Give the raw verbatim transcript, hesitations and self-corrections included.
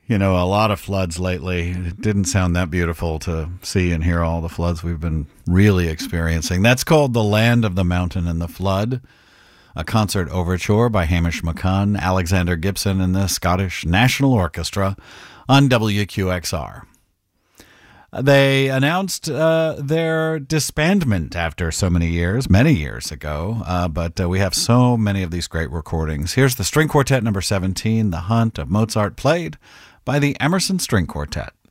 You know, a lot of floods lately. It didn't sound that beautiful to see and hear all the floods we've been really experiencing. That's called The Land of the Mountain and the Flood, a concert overture by Hamish McCunn, Alexander Gibson, and the Scottish National Orchestra on W Q X R. They announced uh, their disbandment after so many years, many years ago, uh, but uh, we have so many of these great recordings. Here's the String Quartet number seventeen, The Hunt of Mozart, played by the Emerson String Quartet.